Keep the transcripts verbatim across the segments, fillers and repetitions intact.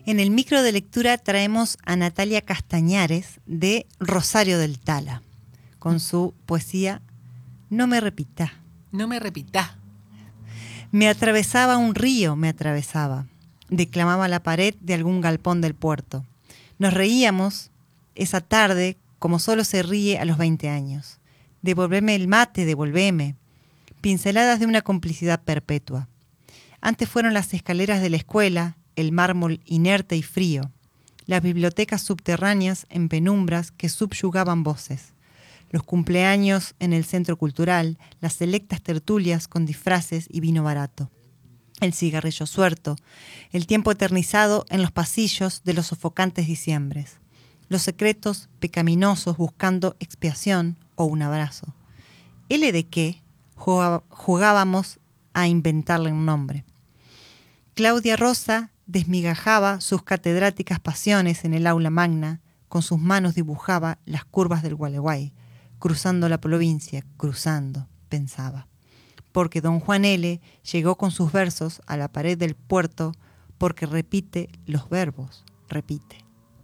En el micro de lectura traemos a Natalia Castañares de Rosario del Tala, con su poesía No me repita. No me repita. Me atravesaba un río, me atravesaba. Declamaba la pared de algún galpón del puerto. Nos reíamos esa tarde como solo se ríe a los veinte años. Devolveme el mate, devolveme. Pinceladas de una complicidad perpetua. Antes fueron las escaleras de la escuela, el mármol inerte y frío, las bibliotecas subterráneas en penumbras que subyugaban voces, los cumpleaños en el centro cultural, las selectas tertulias con disfraces y vino barato, el cigarrillo suelto, el tiempo eternizado en los pasillos de los sofocantes diciembres, los secretos pecaminosos buscando expiación o un abrazo. ¿L de qué? Jugábamos a inventarle un nombre. Claudia Rosa desmigajaba sus catedráticas pasiones en el aula magna, con sus manos dibujaba las curvas del Gualeguay, cruzando la provincia, cruzando, pensaba. Porque don Juan L. llegó con sus versos a la pared del puerto, porque repite los verbos, repite.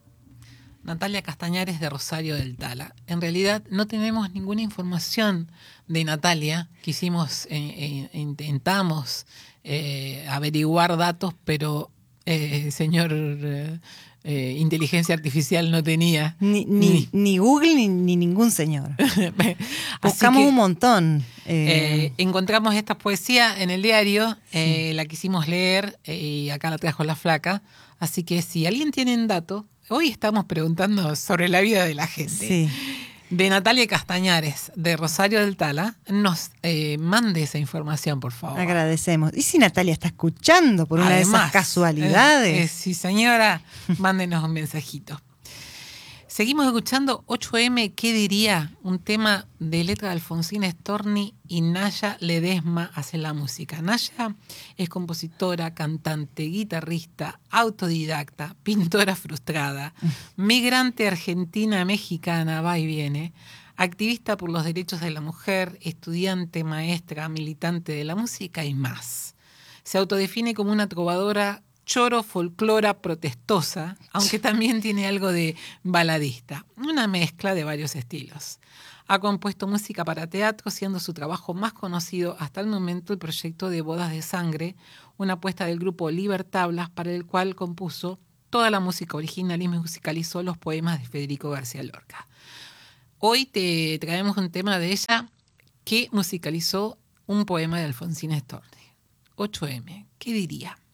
Natalia Castañares de Rosario del Tala. En realidad no tenemos ninguna información de Natalia. Quisimos, eh, eh, intentamos eh, averiguar datos, pero eh, el señor eh, eh, inteligencia artificial no tenía. Ni, ni, ni, ni Google ni, ni ningún señor. Buscamos que, un montón. Eh, eh, encontramos esta poesía en el diario, sí. eh, la quisimos leer eh, y acá la trajo la flaca. Así que si alguien tiene un dato... Hoy estamos preguntando sobre la vida de la gente. Sí. De Natalia Castañares, de Rosario del Tala, nos eh, mande esa información, por favor. Agradecemos. ¿Y si Natalia está escuchando por una Además, de esas casualidades? Eh, eh, sí, señora, mándenos un mensajito. Seguimos escuchando ocho eme, ¿qué diría? Un tema de letra de Alfonsina Storni y Naya Ledesma hace la música. Naya es compositora, cantante, guitarrista, autodidacta, pintora frustrada, migrante argentina, mexicana, va y viene, activista por los derechos de la mujer, estudiante, maestra, militante de la música y más. Se autodefine como una trovadora choro, folclora, protestosa, aunque también tiene algo de baladista, una mezcla de varios estilos. Ha compuesto música para teatro, siendo su trabajo más conocido hasta el momento el proyecto de Bodas de Sangre, una apuesta del grupo Libertablas, para el cual compuso toda la música original y musicalizó los poemas de Federico García Lorca. Hoy te traemos un tema de ella que musicalizó un poema de Alfonsina Storni. ocho eme, ¿qué diría?